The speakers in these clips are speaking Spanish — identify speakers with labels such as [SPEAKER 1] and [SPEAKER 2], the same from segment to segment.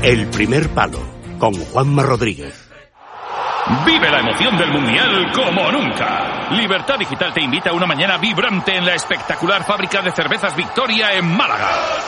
[SPEAKER 1] El primer palo, con Juanma Rodríguez.
[SPEAKER 2] Vive la emoción del Mundial como nunca. Libertad Digital te invita a una mañana vibrante en la espectacular fábrica de cervezas Victoria en Málaga.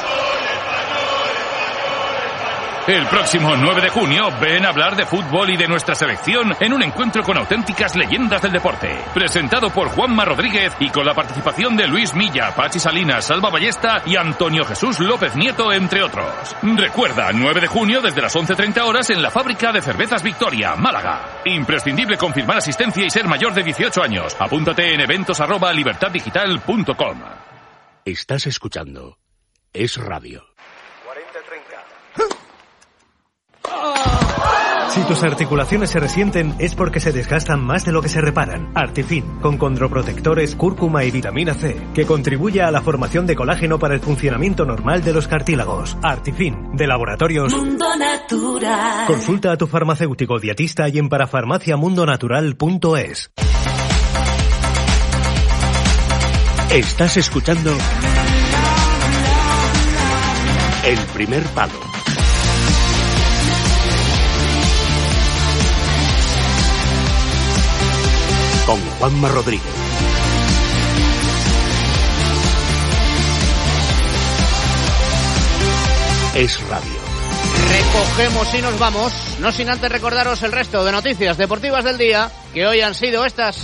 [SPEAKER 2] El próximo 9 de junio, ven a hablar de fútbol y de nuestra selección en un encuentro con auténticas leyendas del deporte. Presentado por Juanma Rodríguez y con la participación de Luis Milla, Pachi Salinas, Salva Ballesta y Antonio Jesús López Nieto, entre otros. Recuerda, 9 de junio desde las 11:30 horas en la fábrica de cervezas Victoria, Málaga. Imprescindible confirmar asistencia y ser mayor de 18 años. Apúntate en eventos@libertaddigital.com.
[SPEAKER 1] Estás escuchando Es Radio.
[SPEAKER 3] Si tus articulaciones se resienten es porque se desgastan más de lo que se reparan. Artifin, con condroprotectores, cúrcuma y vitamina C, que contribuye a la formación de colágeno para el funcionamiento normal de los cartílagos. Artifin, de Laboratorios
[SPEAKER 4] Mundo Natural.
[SPEAKER 3] Consulta a tu farmacéutico dietista y en parafarmaciamundonatural.es.
[SPEAKER 1] Estás escuchando El primer palo. Con Juanma Rodríguez. Es Radio.
[SPEAKER 5] Recogemos y nos vamos, no sin antes recordaros el resto de noticias deportivas del día, que hoy han sido estas.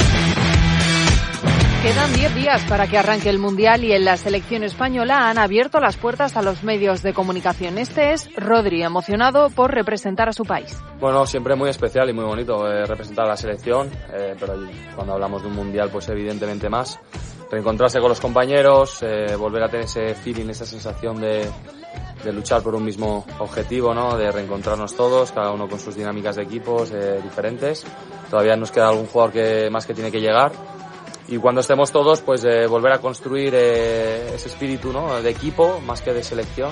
[SPEAKER 6] Quedan 10 días para que arranque el Mundial y en la selección española han abierto las puertas a los medios de comunicación. Este es Rodri, emocionado por representar a su país.
[SPEAKER 7] Bueno, siempre muy especial y muy bonito representar a la selección, pero cuando hablamos de un Mundial, pues evidentemente más. Reencontrarse con los compañeros, volver a tener ese feeling, esa sensación de luchar por un mismo objetivo, ¿no? De reencontrarnos todos, cada uno con sus dinámicas de equipos diferentes. Todavía nos queda algún jugador que tiene que llegar. Y cuando estemos todos, pues volver a construir ese espíritu, ¿no? De equipo, más que de selección,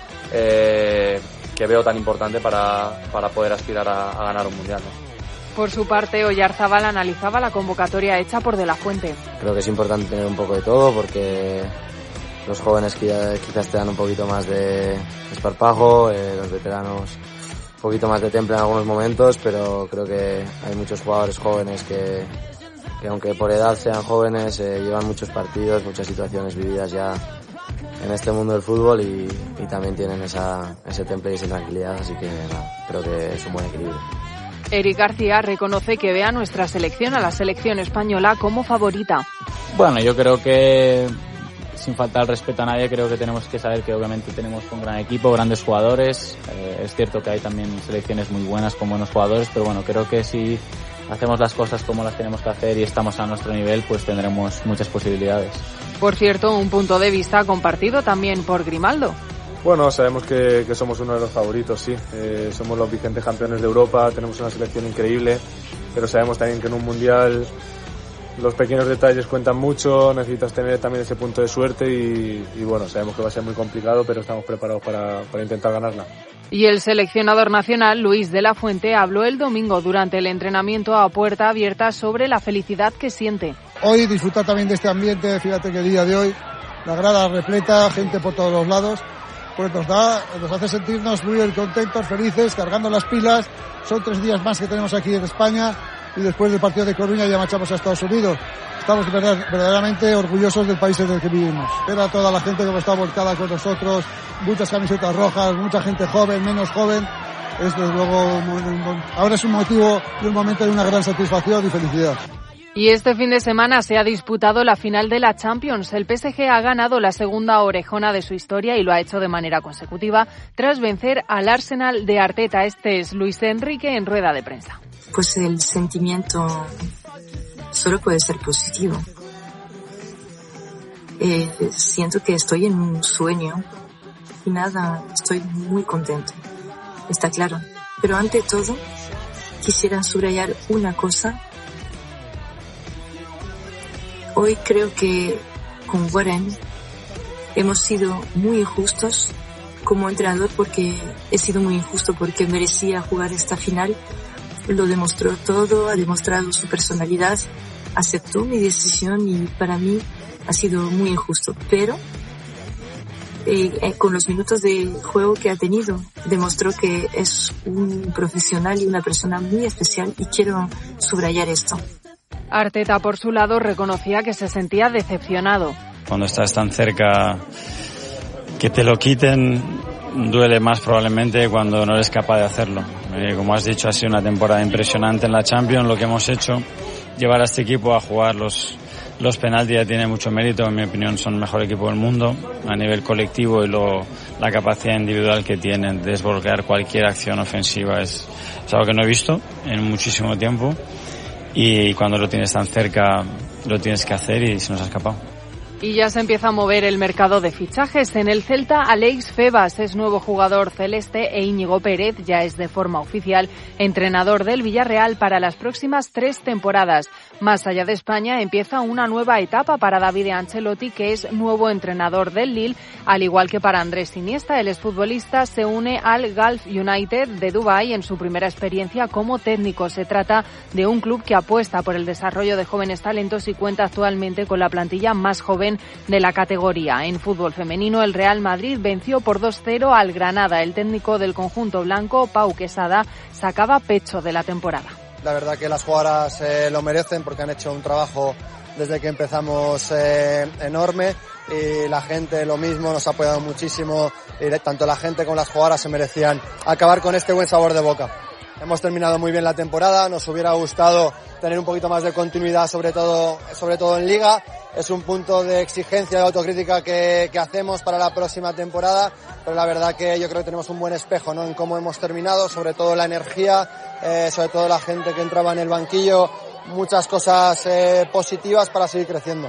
[SPEAKER 7] que veo tan importante para poder aspirar a ganar un Mundial, ¿no?
[SPEAKER 6] Por su parte, Oyarzabal analizaba la convocatoria hecha por De La Fuente.
[SPEAKER 8] Creo que es importante tener un poco de todo porque los jóvenes quizás te dan un poquito más de esparpajo, los veteranos un poquito más de temple en algunos momentos, pero creo que hay muchos jugadores jóvenes que aunque por edad sean jóvenes, llevan muchos partidos, muchas situaciones vividas ya en este mundo del fútbol y también tienen ese temple y esa tranquilidad, así que creo que es un buen equilibrio.
[SPEAKER 6] Eric García reconoce que ve a nuestra selección, a la selección española, como favorita.
[SPEAKER 9] Bueno, yo creo que, sin faltar el respeto a nadie, creo que tenemos que saber que obviamente tenemos un gran equipo, grandes jugadores. Es cierto que hay también selecciones muy buenas con buenos jugadores, pero bueno, creo que si hacemos las cosas como las tenemos que hacer y estamos a nuestro nivel, pues tendremos muchas posibilidades.
[SPEAKER 6] Por cierto, un punto de vista compartido también por Grimaldo.
[SPEAKER 10] Bueno, sabemos que somos uno de los favoritos, sí. Somos los vigentes campeones de Europa, tenemos una selección increíble, pero sabemos también que en un Mundial los pequeños detalles cuentan mucho, necesitas tener también ese punto de suerte y bueno, sabemos que va a ser muy complicado, pero estamos preparados para intentar ganarla.
[SPEAKER 6] Y el seleccionador nacional, Luis de la Fuente, habló el domingo durante el entrenamiento a puerta abierta sobre la felicidad que siente.
[SPEAKER 11] Hoy disfrutar también de este ambiente, fíjate que el día de hoy, la grada repleta, gente por todos los lados, pues nos hace sentirnos muy contentos, felices, cargando las pilas. Son 3 días más que tenemos aquí en España y después del partido de Coruña ya marchamos a Estados Unidos. Estamos verdaderamente orgullosos del país en el que vivimos. Era toda la gente que está volcada con nosotros, muchas camisetas rojas, mucha gente joven, menos joven. Desde luego, ahora es un motivo y un momento de una gran satisfacción y felicidad.
[SPEAKER 6] Y este fin de semana se ha disputado la final de la Champions. El PSG ha ganado la segunda orejona de su historia y lo ha hecho de manera consecutiva tras vencer al Arsenal de Arteta. Este es Luis Enrique en rueda de prensa.
[SPEAKER 12] Pues el sentimiento solo puede ser positivo. Siento que estoy en un sueño y nada, estoy muy contento. Está claro. Pero ante todo, quisiera subrayar una cosa. Hoy creo que con Warren hemos sido muy injustos como entrenador porque he sido muy injusto porque merecía jugar esta final. Lo demostró todo, ha demostrado su personalidad, aceptó mi decisión y para mí ha sido muy injusto. Pero con los minutos de juego que ha tenido, demostró que es un profesional y una persona muy especial, y quiero subrayar esto.
[SPEAKER 6] Arteta, por su lado, reconocía que se sentía decepcionado.
[SPEAKER 13] Cuando estás tan cerca, que te lo quiten duele más probablemente cuando no eres capaz de hacerlo. Como has dicho, ha sido una temporada impresionante en la Champions. Lo que hemos hecho, llevar a este equipo a jugar los penaltis, ya tiene mucho mérito. En mi opinión, son el mejor equipo del mundo a nivel colectivo, y la capacidad individual que tienen de desbloquear cualquier acción ofensiva es algo que no he visto en muchísimo tiempo, y cuando lo tienes tan cerca lo tienes que hacer, y se nos ha escapado.
[SPEAKER 6] Y ya se empieza a mover el mercado de fichajes. En el Celta, Alex Febas es nuevo jugador celeste, e Íñigo Pérez ya es de forma oficial entrenador del Villarreal para las próximas 3 temporadas. Más allá de España, empieza una nueva etapa para Davide Ancelotti, que es nuevo entrenador del Lille, al igual que para Andrés Iniesta. El exfutbolista se une al Gulf United de Dubái en su primera experiencia como técnico. Se trata de un club que apuesta por el desarrollo de jóvenes talentos y cuenta actualmente con la plantilla más joven de la categoría. En fútbol femenino, el Real Madrid venció por 2-0 al Granada. El técnico del conjunto blanco, Pau Quesada, sacaba pecho de la temporada.
[SPEAKER 14] La verdad que las jugadoras lo merecen, porque han hecho un trabajo desde que empezamos enorme, y la gente lo mismo, nos ha apoyado muchísimo, y tanto la gente como las jugadoras se merecían acabar con este buen sabor de boca. Hemos terminado muy bien la temporada, nos hubiera gustado tener un poquito más de continuidad, sobre todo en Liga. Es un punto de exigencia y de autocrítica que hacemos para la próxima temporada, pero la verdad que yo creo que tenemos un buen espejo, ¿no?, en cómo hemos terminado, sobre todo la energía, sobre todo la gente que entraba en el banquillo, muchas cosas positivas para seguir creciendo.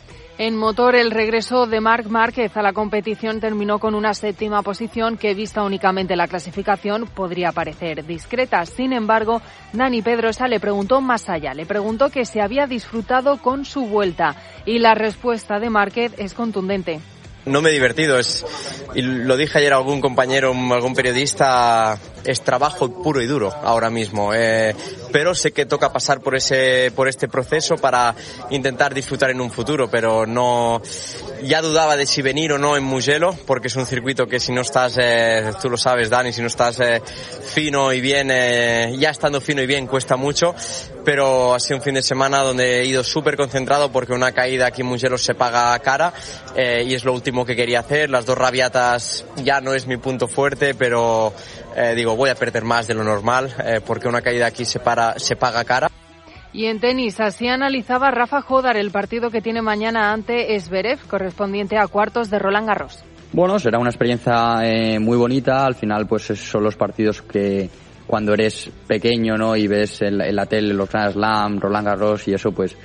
[SPEAKER 6] En motor, el regreso de Marc Márquez a la competición terminó con una 7ª posición que, vista únicamente la clasificación, podría parecer discreta. Sin embargo, Dani Pedrosa le preguntó más allá, le preguntó que se había disfrutado con su vuelta, y la respuesta de Márquez es contundente.
[SPEAKER 15] No me he divertido, y lo dije ayer a algún compañero, algún periodista, es trabajo puro y duro ahora mismo, pero sé que toca pasar por este proceso para intentar disfrutar en un futuro, pero no, ya dudaba de si venir o no en Mugello, porque es un circuito que si no estás, tú lo sabes, Dani, si no estás fino y bien, ya estando fino y bien cuesta mucho, pero ha sido un fin de semana donde he ido súper concentrado, porque una caída aquí en Mugello se paga cara, y es lo último que quería hacer. Las 2 rabiatas ya no es mi punto fuerte, pero voy a perder más de lo normal, porque una caída aquí se paga cara.
[SPEAKER 6] Y en tenis, así analizaba Rafa Jodar el partido que tiene mañana ante Zverev, correspondiente a cuartos de Roland Garros.
[SPEAKER 16] Bueno, será una experiencia muy bonita. Al final, pues son los partidos que cuando eres pequeño, ¿no?, y ves en la tele los Grand Slam, Roland Garros y eso, pues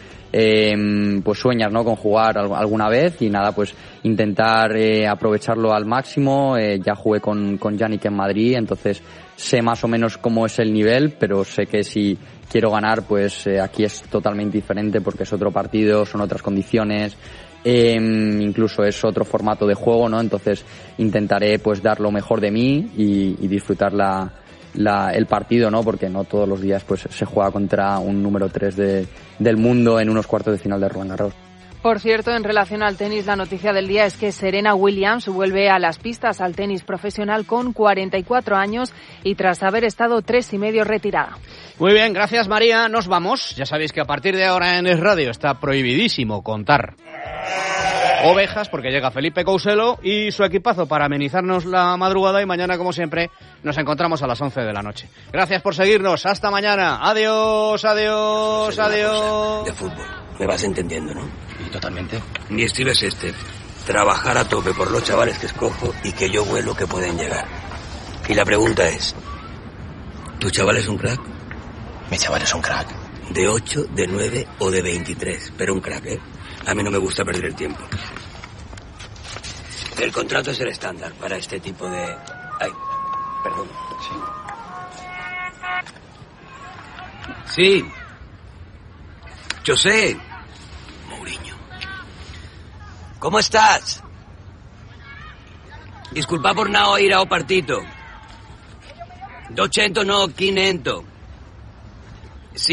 [SPEAKER 16] sueñas, ¿no?, con jugar alguna vez, y nada, pues intentar aprovecharlo al máximo. Ya jugué con Yannick en Madrid, entonces sé más o menos cómo es el nivel, pero sé que si quiero ganar, pues aquí es totalmente diferente, porque es otro partido, son otras condiciones, incluso es otro formato de juego, ¿no? Entonces intentaré pues dar lo mejor de mí y disfrutar el partido, ¿no? Porque no todos los días pues se juega contra un número 3 del mundo en unos cuartos de final de Roland Garros.
[SPEAKER 6] Por cierto, en relación al tenis, la noticia del día es que Serena Williams vuelve a las pistas al tenis profesional con 44 años y tras haber estado 3 y medio retirada.
[SPEAKER 5] Muy bien, gracias María, nos vamos. Ya sabéis que a partir de ahora en Es Radio está prohibidísimo contar ovejas, porque llega Felipe Couselo y su equipazo para amenizarnos la madrugada, y mañana, como siempre, nos encontramos a las 11 de la noche. Gracias por seguirnos, hasta mañana. Adiós, adiós, adiós.
[SPEAKER 17] De fútbol, me vas entendiendo, ¿no? Y totalmente. Mi estilo es trabajar a tope por los chavales que escojo y que yo vuelo que pueden llegar. Y la pregunta es, ¿tu chaval es un crack?
[SPEAKER 18] Mi chaval es un crack.
[SPEAKER 17] De 8, de 9 o de 23, pero un crack, ¿eh? A mí no me gusta perder el tiempo. El contrato es el estándar para este tipo de... Ay, perdón. Sí. José. Mourinho. ¿Cómo estás? Disculpa por no ir a un partito. 200 no, 500.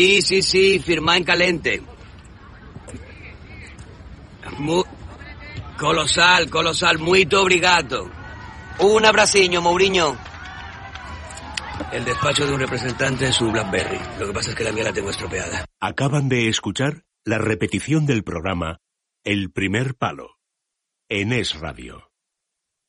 [SPEAKER 17] Sí, firma en calente. Colosal, muito obrigado. Un abraciño, Mourinho. El despacho de un representante es un BlackBerry. Lo que pasa es que la mía la tengo estropeada.
[SPEAKER 1] Acaban de escuchar la repetición del programa El Primer Palo en Es Radio.